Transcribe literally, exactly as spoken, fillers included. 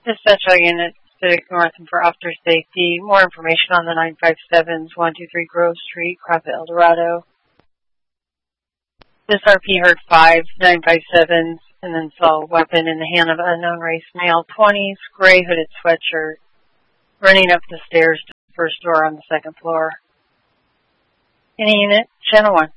Dispatch all units, Civic North and for officer safety. More information on the nine five sevens, one two three Grove Street, Crockett, El Dorado. This R P heard five nine five sevens and then saw a weapon in the hand of unknown race male, twenties, gray hooded sweatshirt, running up the stairs to the first door on the second floor. Any unit, channel one.